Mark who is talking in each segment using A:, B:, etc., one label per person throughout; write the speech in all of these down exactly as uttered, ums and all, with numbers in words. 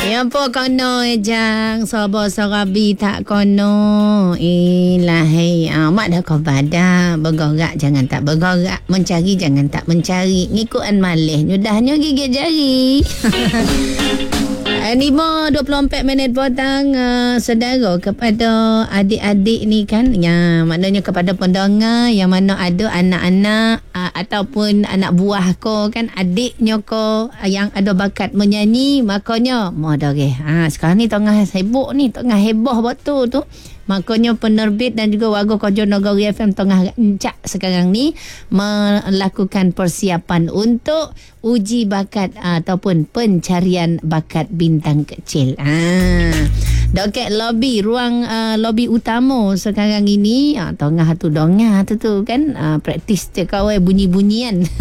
A: Ya po kono ejang sobo sorabi tak kono. Ilahi ah, mak dah kau pada bergerak jangan tak bergerak, mencari jangan tak mencari, ngikutan malih nyudahnya gigit jari. lima dua puluh empat minit petang, uh, saudara, kepada adik-adik ni kan, ya, maknanya kepada pendengar yang mana ada anak-anak uh, ataupun anak buah ko kan, adiknya ko uh, yang ada bakat menyanyi, makanya modere. Ha, sekarang ni tengah sibuk ni, tengah heboh betul tu. Makanya penerbit dan juga warga Kojo Negeri F M tengah rancak sekarang ni melakukan persiapan untuk uji bakat ataupun pencarian bakat bintang kecil. Ah, dekat lobi, ruang uh, lobi utama sekarang ini, ah, tengah tu dongah tu tu kan, ah, praktis tekawai bunyi-bunyian.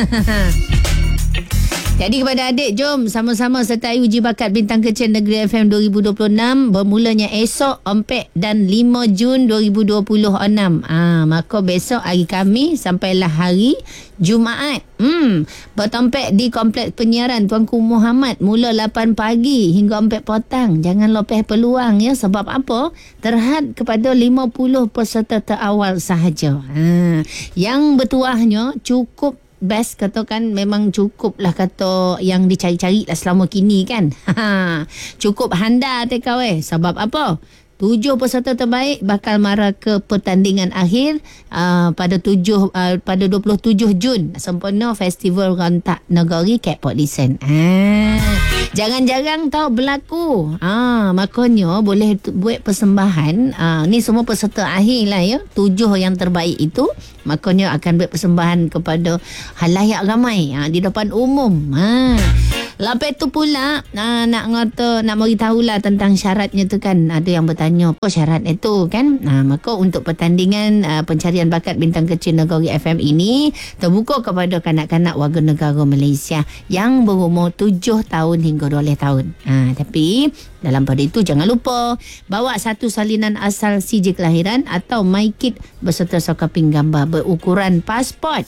A: Jadi kepada adik, jom sama-sama sertai uji bakat bintang kecil Negeri F M dua ribu dua puluh enam bermulanya esok empat dan lima Jun dua ribu dua puluh enam. Ah, maka besok hari Khamis sampailah hari Jumaat. Hmm, bertempat di Kompleks Penyiaran Tuanku Muhammad mula lapan pagi hingga empat petang. Jangan lepeh peluang ya, sebab apa? Terhad kepada lima puluh peserta terawal sahaja. Ah, yang bertuahnya cukup best, katakan memang cukup lah kata yang dicari-cari lah selama kini kan. Cukup handa tekau eh. Sebab apa? Tujuh peserta terbaik bakal mara ke pertandingan akhir uh, pada tujuh uh, pada dua puluh tujuh Jun sempena Festival Rentak Negeri Kek Port Dickson. Ah, jarang-jarang tau berlaku. Ah, makanya boleh tu, buat persembahan. Ah, ni semua peserta akhir lah ya. Tujuh yang terbaik itu makanya akan buat persembahan kepada halayak ramai, ah, di depan umum. Ah. Lepas tu pula uh, nak ngata, nak beritahulah tentang syaratnya tu kan. Ada yang bertanya apa syarat itu kan. Nah, maka untuk pertandingan uh, pencarian bakat bintang kecil Negeri F M ini terbuka kepada kanak-kanak warga negara Malaysia yang berumur tujuh tahun hingga dua belas tahun. Uh, tapi dalam pada itu jangan lupa bawa satu salinan asal C J kelahiran atau MyKit beserta sokaping gambar berukuran pasport.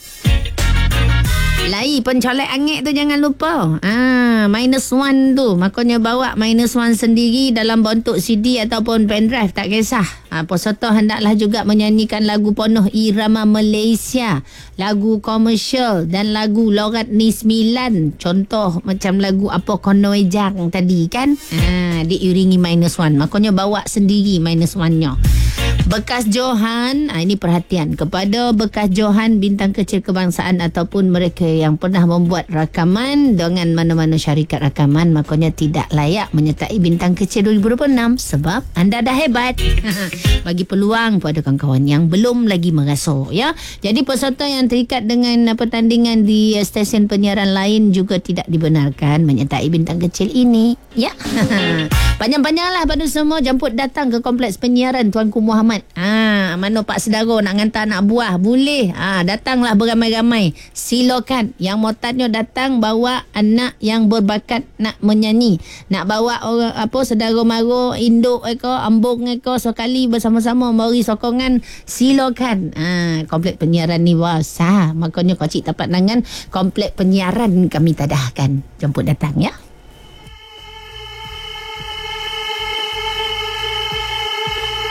A: Lai pencolek angin tu jangan lupa. Ah, minus one tu. Makanya bawa minus one sendiri dalam bentuk C D ataupun pendrive, tak kisah. Ah, peserta hendaklah juga menyanyikan lagu penuh irama Malaysia, lagu komersial dan lagu lorat ni sembilan. Contoh macam lagu apa kono ejang tadi kan. Ah, diiringi minus one. Makanya bawa sendiri minus one-nya. Bekas Johan, ini perhatian kepada bekas Johan bintang kecil kebangsaan ataupun mereka yang pernah membuat rakaman dengan mana-mana syarikat rakaman, makanya tidak layak menyertai bintang kecil dua ribu dua puluh enam sebab anda dah hebat. Bagi peluang kepada kawan-kawan yang belum lagi merasa ya. Jadi peserta yang terikat dengan pertandingan di stesen penyiaran lain juga tidak dibenarkan menyertai bintang kecil ini ya. Panjang-panjanglah pada semua jemput datang ke Kompleks Penyiaran Tuanku Muhammad. Ah, mana pak saudara nak hantar anak buah boleh. Ah, datanglah beramai-ramai. Silakan. Yang motatnya datang bawa anak yang berbakat nak menyanyi. Nak bawa orang apa saudara mara, induk eko, ambung eko sekali bersama-sama mari sokongan, silakan. Ah, Kompleks Penyiaran ni wasa. Makanya kau cik tapak tangan Kompleks Penyiaran kami tadahkan. Jemput datang ya.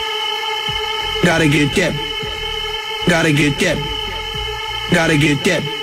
B: Gotta get that. Gotta get that. Gotta get that.